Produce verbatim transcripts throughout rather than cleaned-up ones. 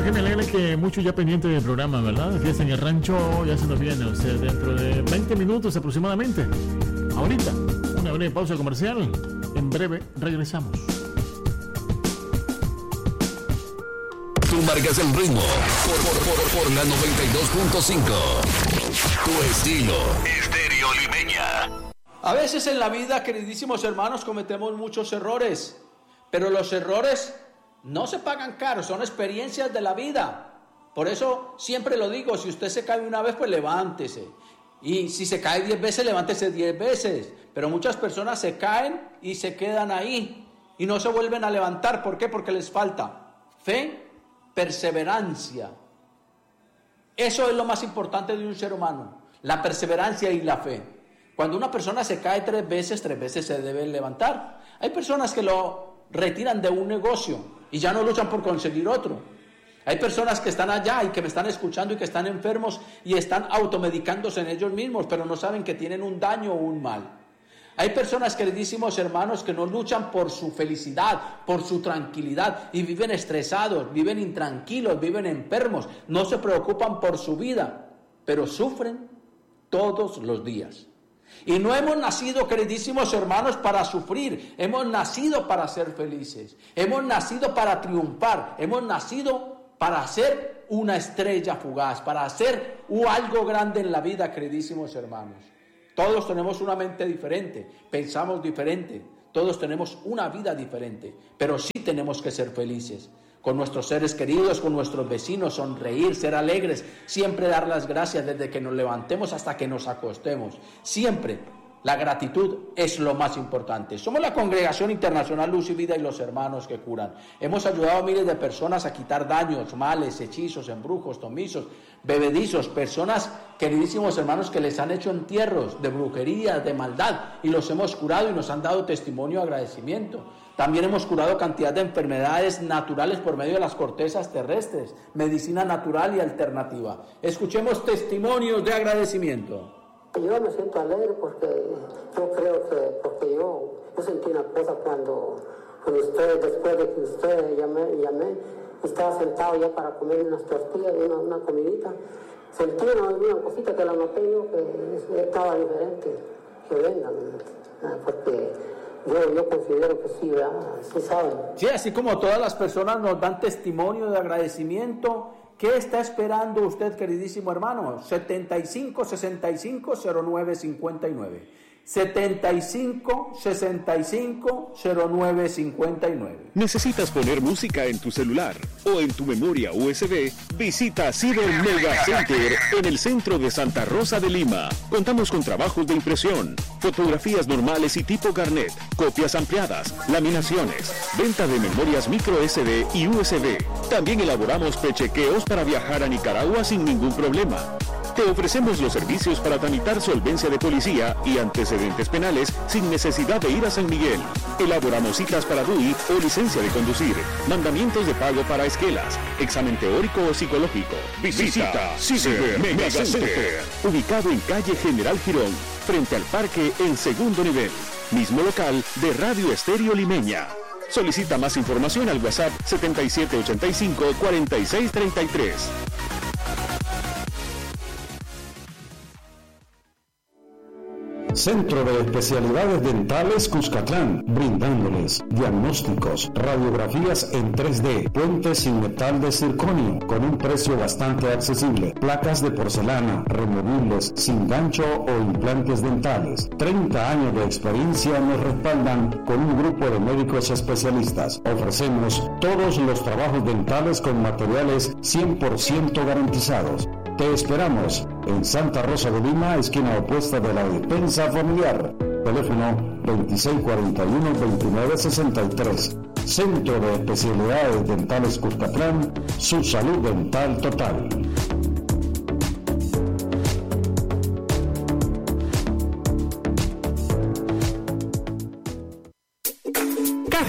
Bueno, que me alegra que muchos ya pendientes del programa, ¿verdad? Fiesta en el rancho ya se nos viene, o sea, dentro de veinte minutos aproximadamente. Ahorita, una breve pausa comercial. En breve regresamos. Tú marcas el ritmo por, por, por, por la noventa y dos punto cinco. Tu estilo, Estéreo Limeña. A veces en la vida, queridísimos hermanos, cometemos muchos errores, pero los errores no se pagan caros, son experiencias de la vida. Por eso siempre lo digo, si usted se cae una vez, pues levántese. Y si se cae diez veces, levántese diez veces. Pero muchas personas se caen y se quedan ahí y no se vuelven a levantar. ¿Por qué? Porque les falta fe, perseverancia. Eso es lo más importante de un ser humano, la perseverancia y la fe. Cuando una persona se cae tres veces, tres veces se debe levantar. Hay personas que lo retiran de un negocio y ya no luchan por conseguir otro. Hay personas que están allá y que me están escuchando y que están enfermos y están automedicándose en ellos mismos, pero no saben que tienen un daño o un mal. Hay personas, queridísimos hermanos, que no luchan por su felicidad, por su tranquilidad y viven estresados, viven intranquilos, viven enfermos, no se preocupan por su vida, pero sufren todos los días. Y no hemos nacido, queridísimos hermanos, para sufrir, hemos nacido para ser felices, hemos nacido para triunfar, hemos nacido para ser una estrella fugaz, para hacer algo grande en la vida, queridísimos hermanos. Todos tenemos una mente diferente, pensamos diferente, todos tenemos una vida diferente, pero sí tenemos que ser felices con nuestros seres queridos, con nuestros vecinos, sonreír, ser alegres, siempre dar las gracias desde que nos levantemos hasta que nos acostemos. Siempre la gratitud es lo más importante. Somos la Congregación Internacional Luz y Vida y los Hermanos que Curan. Hemos ayudado a miles de personas a quitar daños, males, hechizos, embrujos, tomizos, bebedizos, personas, queridísimos hermanos, que les han hecho entierros de brujería, de maldad, y los hemos curado y nos han dado testimonio de agradecimiento. También hemos curado cantidad de enfermedades naturales por medio de las cortezas terrestres, medicina natural y alternativa. Escuchemos testimonios de agradecimiento. Yo me siento alegre porque yo creo que, porque yo, yo sentí una cosa cuando, cuando usted, después de que usted llamé, llamé, estaba sentado ya para comer unas tortillas, una, una comidita, sentí una, una cosita que la noté yo que estaba diferente, que vengan, porque yo, yo considero que sí, ¿verdad? Sí saben. Sí, así como todas las personas nos dan testimonio de agradecimiento. ¿Qué está esperando usted, queridísimo hermano? setenta y cinco sesenta y cinco cero nueve cincuenta y nueve. setenta y cinco sesenta y cinco cero nueve cincuenta y nueve. ¿Necesitas poner música en tu celular o en tu memoria U S B? Visita Ciber Mega Center en el centro de Santa Rosa de Lima. Contamos con trabajos de impresión, fotografías normales y tipo Garnet, copias ampliadas, laminaciones, venta de memorias micro S D y U S B. También elaboramos prechequeos para viajar a Nicaragua sin ningún problema. Te ofrecemos los servicios para tramitar solvencia de policía y antecedentes penales sin necesidad de ir a San Miguel. Elaboramos citas para D U I o licencia de conducir, mandamientos de pago para esquelas, examen teórico o psicológico. Visita Ciber Mega Center, ubicado en calle General Girón, frente al parque en segundo nivel. Mismo local de Radio Estéreo Limeña. Solicita más información al WhatsApp setenta y siete ochenta y cinco cuarenta y seis treinta y tres. Centro de Especialidades Dentales Cuscatlán, brindándoles diagnósticos, radiografías en tres D, puentes sin metal de circonio, con un precio bastante accesible, placas de porcelana, removibles, sin gancho o implantes dentales. treinta años de experiencia nos respaldan con un grupo de médicos especialistas. Ofrecemos todos los trabajos dentales con materiales cien por ciento garantizados. Te esperamos en Santa Rosa de Lima, esquina opuesta de la Despensa Familiar. Teléfono veintiséis cuarenta y uno veintinueve sesenta y tres. Centro de Especialidades Dentales Cuscatlán, su salud dental total.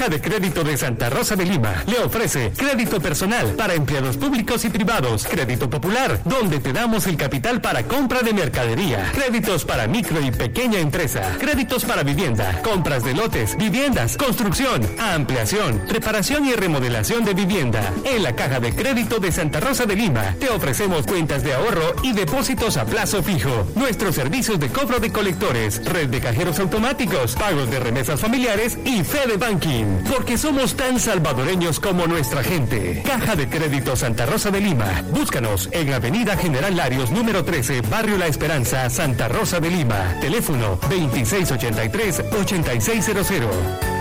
Caja de Crédito de Santa Rosa de Lima le ofrece crédito personal para empleados públicos y privados, crédito popular, donde te damos el capital para compra de mercadería, créditos para micro y pequeña empresa, créditos para vivienda, compras de lotes, viviendas, construcción, ampliación, reparación y remodelación de vivienda. En la Caja de Crédito de Santa Rosa de Lima te ofrecemos cuentas de ahorro y depósitos a plazo fijo, nuestros servicios de cobro de colectores, red de cajeros automáticos, pagos de remesas familiares y Fede Banking, porque somos tan salvadoreños como nuestra gente. Caja de Crédito Santa Rosa de Lima. Búscanos en Avenida General Larios número trece, Barrio La Esperanza, Santa Rosa de Lima. Teléfono veintiséis ochenta y tres, ochenta y seis cero cero.